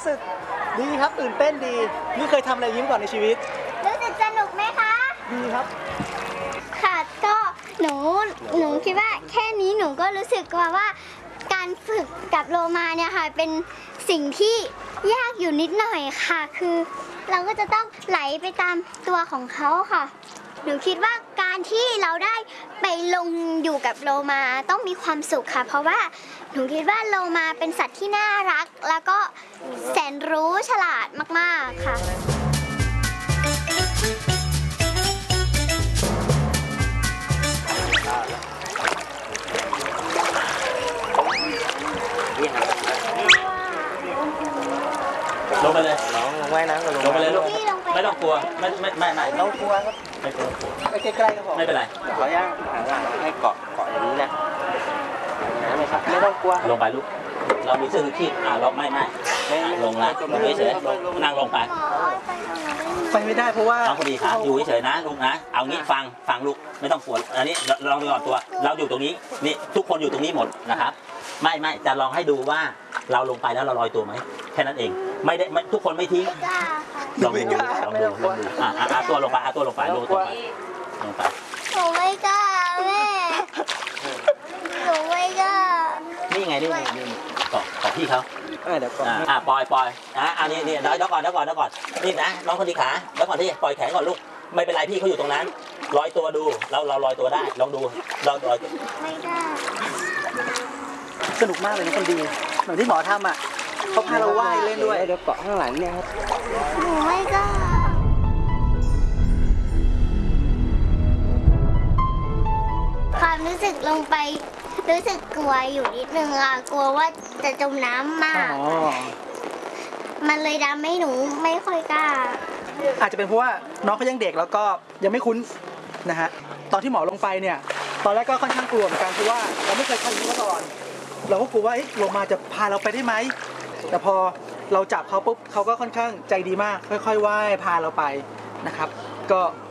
รู้สึกดีครับตื่นเต้นดีไม่เคยทำอะไรยิ้มก่อนในชีวิตรู้สึกสนุกไหมคะดีครับค่ะก็หนูคิดว่าแค่นี้หนูก็รู้สึกว่าการฝึกกับโลมาเนี่ยค่ะเป็นสิ่งที่ยากอยู่นิดหน่อยค่ะคือเราก็จะต้องไหลไปตามตัวของเขาค่ะหนูคิดว่าการที่เราได้ไปลงอยู่กับโลมาต้องมีความสุขค่ะเพราะว่าหนูคิดว่าโลมาเป็นสัตว์ที่น่ารักแล้วก็แสนรู้ฉลาดมากๆค่ะลงไปเลยน้องว่ายน้ำกับลงไปเลยลูกไม่ต้องกลัวไม่ต้องกลัวครับไม่กลัวไปใกล้ๆครับผมไม่เป็นไรขอย่างหางให้เกาะอย่างนี้นะไม่ครับไม่ต้องกลัวลงไปลูกเรามีเสื้อชูชีพเราไม่ลงนะลงเฉยๆนั่งลงไปไม่ได้เพราะว่าน้องพอดีครับอยู่เฉยๆนะลูกนะเอางี้ฟังลูกไม่ต้องกลัวอันนี้ลองดูก่อนตัวเราอยู่ตรงนี้นี่ทุกคนอยู่ตรงนี้หมดนะครับไม่จะลองให้ดูว่าเราลงไปแล้วเราลอยตัวไหมแค่นั้นเองไม่ได้ทุกคนไม่ทิ้งลองดูตัวลงไปตัวลงไปลงไปหนูไม่กล้าแม่หนูไม่กล้านี่ไงนี่เกาะพี่เขาเดี๋ยวก่อนปล่อยอันนี้เดี๋ยวก่อนนี่นะน้องคนดีขาแล้วก่อนที่ปล่อยแขนก่อนลูกไม่เป็นไรพี่เขาอยู่ตรงนั้นลอยตัวดูเราลอยตัวได้ลองดูเราลอยไม่ได้สนุกมากเลยนะคนดีเหมือนที่หมอทำอ่ะเขาพาเราว่ายเล่นด้วยเดี๋ยวเกาะข้างหลังเนี่ยครับหนูไม่กล้าความรู้สึกลงไปรู้สึกกลัวอยู่นิดนึงอะกลัวว่าจะจมน้ำมากมันเลยทำให้หนูไม่ค่อยกล้าอาจจะเป็นเพราะว่าน้องเขายังเด็กแล้วก็ยังไม่คุ้นนะฮะตอนที่หมอลงไปเนี่ยตอนแรกก็ค่อนข้างกลัวเหมือนกันเพราะว่าเราไม่เคยทำนี้มาก่อนเราก็กลัวว่าโลมาจะพาเราไปได้ไหมแต่พอเราจับเขาปุ๊บเขาก็ค่อนข้างใจดีมากค่อยๆว่ายพาเราไปนะครับก็